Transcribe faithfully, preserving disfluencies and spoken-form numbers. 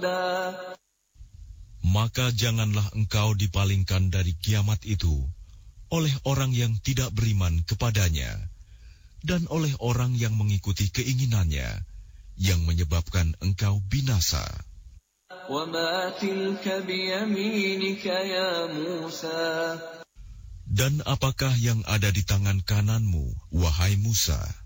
Maka janganlah engkau dipalingkan dari kiamat itu oleh orang yang tidak beriman kepadanya dan oleh orang yang mengikuti keinginannya yang menyebabkan engkau binasa. Dan apakah yang ada di tangan kananmu, wahai Musa?